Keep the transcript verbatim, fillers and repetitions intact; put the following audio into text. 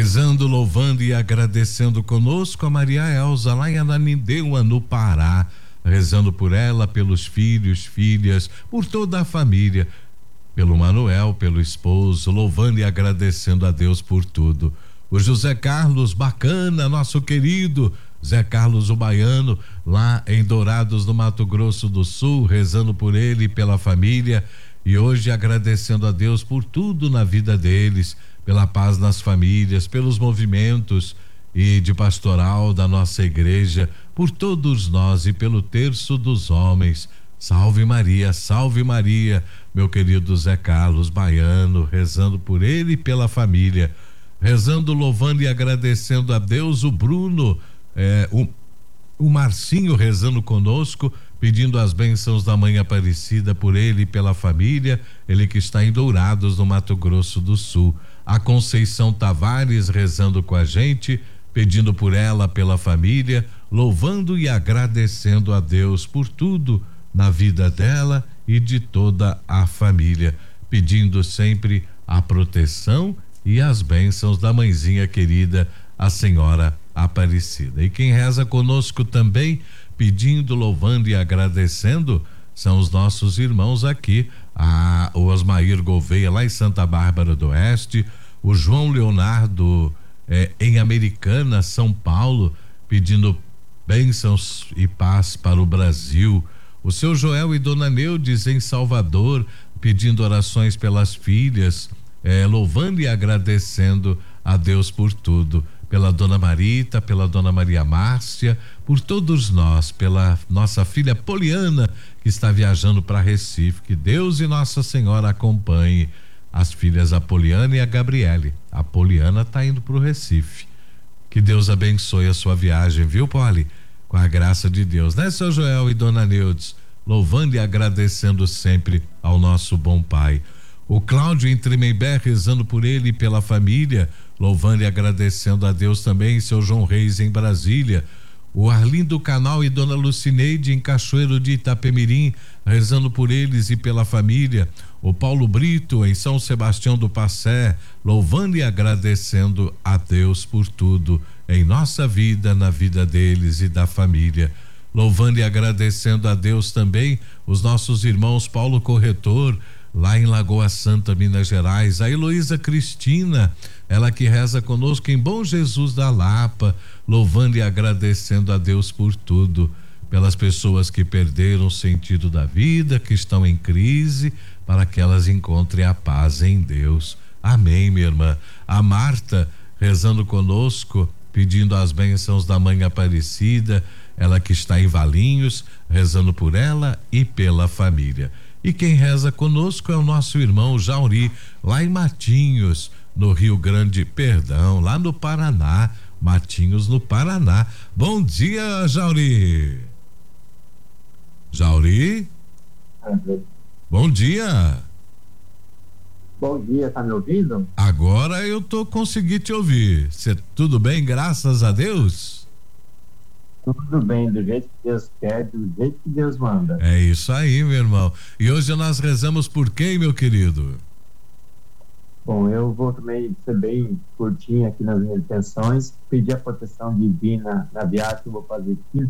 rezando, louvando e agradecendo conosco a Maria Elza, lá em Ananindeua, no Pará, rezando por ela, pelos filhos, filhas, por toda a família, pelo Manuel, pelo esposo, louvando e agradecendo a Deus por tudo. O José Carlos, bacana, nosso querido Zé Carlos o Baiano, lá em Dourados, no Mato Grosso do Sul, rezando por ele e pela família, e hoje agradecendo a Deus por tudo na vida deles, pela paz nas famílias, pelos movimentos e de pastoral da nossa igreja, por todos nós e pelo terço dos homens. Salve Maria, salve Maria, meu querido Zé Carlos Baiano, rezando por ele e pela família, rezando, louvando e agradecendo a Deus. O Bruno, é, o, o Marcinho rezando conosco, pedindo as bênçãos da Mãe Aparecida por ele e pela família, ele que está em Dourados, no Mato Grosso do Sul. A Conceição Tavares rezando com a gente, pedindo por ela, pela família, louvando e agradecendo a Deus por tudo na vida dela e de toda a família, pedindo sempre a proteção e as bênçãos da mãezinha querida, a Senhora Aparecida. E quem reza conosco também, pedindo, louvando e agradecendo, são os nossos irmãos aqui, a, o Osmair Gouveia, lá em Santa Bárbara do Oeste, o João Leonardo, eh, em Americana, São Paulo, pedindo bênçãos e paz para o Brasil. O seu Joel e Dona Neudes em Salvador, pedindo orações pelas filhas, eh, louvando e agradecendo a Deus por tudo, pela Dona Marita, pela Dona Maria Márcia, por todos nós, pela nossa filha Poliana, que está viajando para Recife. Que Deus e Nossa Senhora acompanhe as filhas, a Poliana e a Gabriele. A Poliana está indo para o Recife. Que Deus abençoe a sua viagem, viu, Poli? Com a graça de Deus, né, seu Joel e Dona Neudes? Louvando e agradecendo sempre ao nosso bom Pai. O Cláudio em Tremembé, rezando por ele e pela família, louvando e agradecendo a Deus também. Seu João Reis em Brasília. O Arlindo Canal e Dona Lucineide em Cachoeiro de Itapemirim, rezando por eles e pela família. O Paulo Brito em São Sebastião do Passé, louvando e agradecendo a Deus por tudo em nossa vida, na vida deles e da família. Louvando e agradecendo a Deus também os nossos irmãos Paulo Corretor, lá em Lagoa Santa, Minas Gerais. A Heloísa Cristina, ela que reza conosco em Bom Jesus da Lapa, louvando e agradecendo a Deus por tudo, pelas pessoas que perderam o sentido da vida, que estão em crise, para que elas encontrem a paz em Deus. Amém, minha irmã. A Marta rezando conosco, pedindo as bênçãos da Mãe Aparecida, ela que está em Valinhos, rezando por ela e pela família. E quem reza conosco é o nosso irmão Jauri, lá em Matinhos, no Rio Grande, perdão, lá no Paraná, Matinhos, no Paraná. Bom dia, Jauri. Jauri? Bom dia. Bom dia, tá me ouvindo? Agora eu tô conseguindo te ouvir. Cê, tudo bem, graças a Deus? Tudo bem, do jeito que Deus quer, do jeito que Deus manda. É isso aí, meu irmão. E hoje nós rezamos por quem, meu querido? Bom, eu vou também ser bem curtinho aqui nas minhas intenções, pedir a proteção divina na viagem que eu vou fazer quinta